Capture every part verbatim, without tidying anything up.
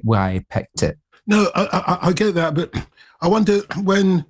why I picked it. No, I, I, I get that, but I wonder when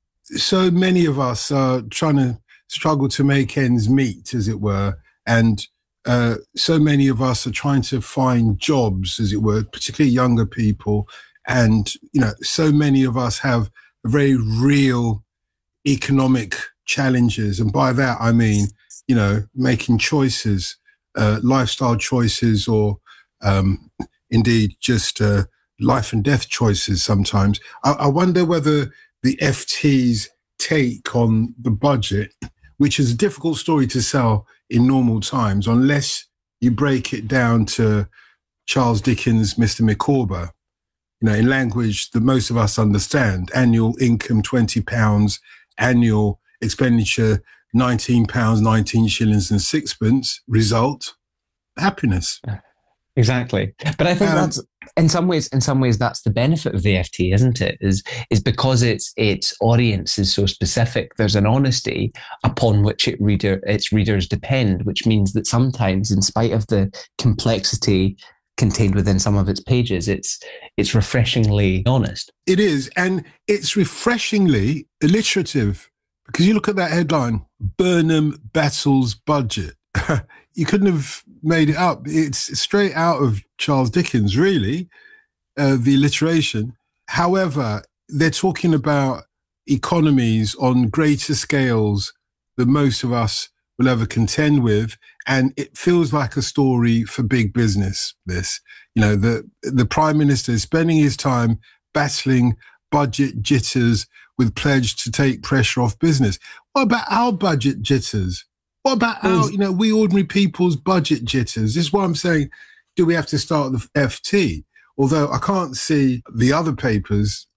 so many of us are trying to struggle to make ends meet, as it were, and uh, so many of us are trying to find jobs, as it were, particularly younger people, and you know, so many of us have very real economic challenges, and by that I mean, you know, making choices, uh, lifestyle choices, or um, indeed just uh, life and death choices. Sometimes I, I wonder whether the F T's take on the budget, which is a difficult story to sell in normal times, unless you break it down to Charles Dickens' Mister Micawber, you know, in language that most of us understand: annual income twenty pounds, annual expenditure nineteen pounds, nineteen shillings and sixpence, result, happiness. Exactly. But I think um, that's in some ways, in some ways, that's the benefit of the F T, isn't it? Is is because its its audience is so specific. There's an honesty upon which it reader its readers depend, which means that sometimes, in spite of the complexity contained within some of its pages, it's it's refreshingly honest. It is, and it's refreshingly alliterative, because you look at that headline: Burnham battles budget. You couldn't have made it up. It's straight out of Charles Dickens, really, uh, the alliteration. However, they're talking about economies on greater scales than most of us will ever contend with. And it feels like a story for big business, this. You know, the, the Prime Minister is spending his time battling budget jitters with pledge to take pressure off business. What about our budget jitters? What about our, you know, we ordinary people's budget jitters? This is what I'm saying. Do we have to start the F T? Although I can't see the other papers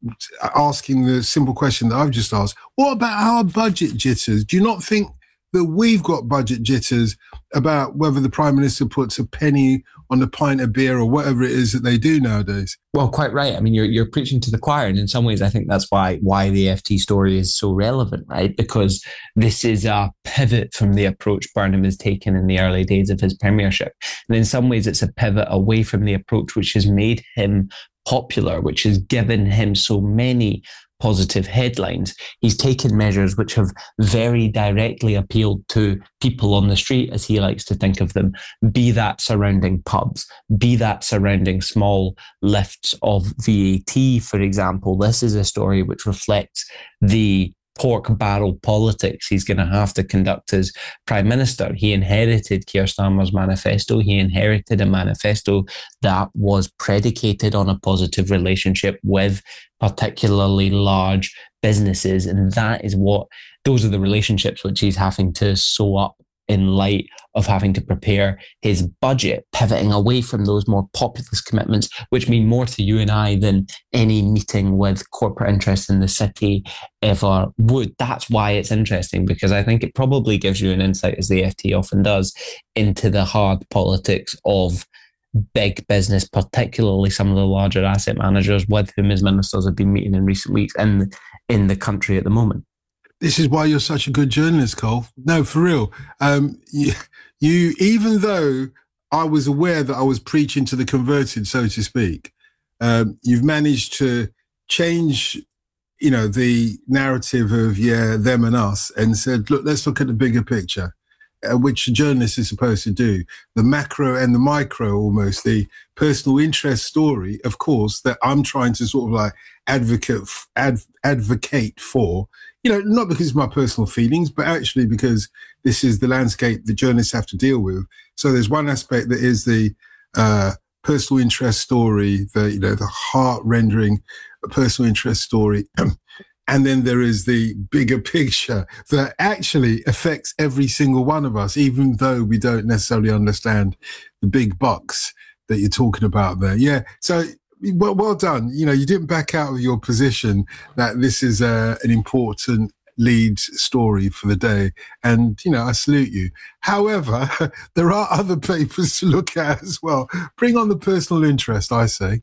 asking the simple question that I've just asked. What about our budget jitters? Do you not think that we've got budget jitters about whether the Prime Minister puts a penny on a pint of beer or whatever it is that they do nowadays? Well, quite right. I mean, you're you're preaching to the choir, and in some ways, I think that's why why the F T story is so relevant, right? Because this is a pivot from the approach Burnham has taken in the early days of his premiership, and in some ways, it's a pivot away from the approach which has made him popular, which has given him so many positive headlines. He's taken measures which have very directly appealed to people on the street, as he likes to think of them, be that surrounding pubs, be that surrounding small lifts of V A T, for example. This is a story which reflects the pork barrel politics he's going to have to conduct as Prime Minister. He inherited Keir Starmer's manifesto. He inherited a manifesto that was predicated on a positive relationship with particularly large businesses. And that is what, those are the relationships which he's having to sew up in light of having to prepare his budget, pivoting away from those more populist commitments, which mean more to you and I than any meeting with corporate interests in the city ever would. That's why it's interesting, because I think it probably gives you an insight, as the F T often does, into the hard politics of big business, particularly some of the larger asset managers with whom his ministers have been meeting in recent weeks in, in the country at the moment. This is why you're such a good journalist, Cole. No, for real. Um, you, you, even though I was aware that I was preaching to the converted, so to speak, um, you've managed to change, you know, the narrative of, yeah, them and us, and said, look, let's look at the bigger picture, uh, which a journalist is supposed to do. The macro and the micro, almost, the personal interest story, of course, that I'm trying to sort of like advocate, ad, advocate for. You know, not because of my personal feelings, but actually because this is the landscape the journalists have to deal with. So there's one aspect that is the uh, personal interest story, the, you know, the heart-rendering personal interest story. And then there is the bigger picture that actually affects every single one of us, even though we don't necessarily understand the big bucks that you're talking about there. Yeah. So Well, well done. You know, you didn't back out of your position that this is a, an important lead story for the day. And, you know, I salute you. However, there are other papers to look at as well. Bring on the personal interest, I say.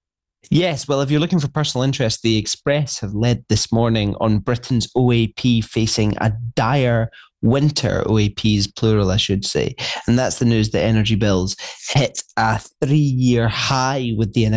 Yes, well, if you're looking for personal interest, the Express have led this morning on Britain's O A P facing a dire winter. O A Ps plural, I should say. And that's the news that energy bills hit a three-year high with the